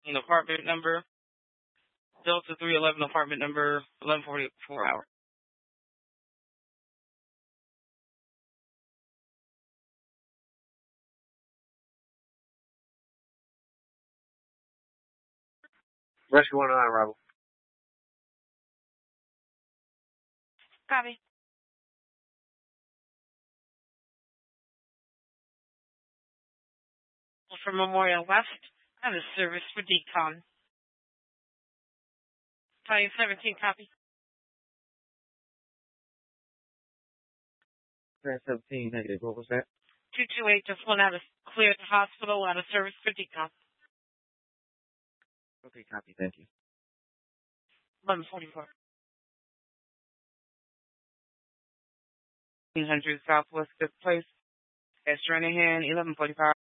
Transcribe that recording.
apartment number, Delta 311, apartment number 1144 hour. Rescue 109, Rebel. Copy. From Memorial West, I have a service for decon. Type 17, copy. 17, negative. What was that? 228, just went out of clear the hospital, out of service for decon. Okay, copy. Thank you. 1144. 100 Southwest Good Place. S. Stranahan, 1145.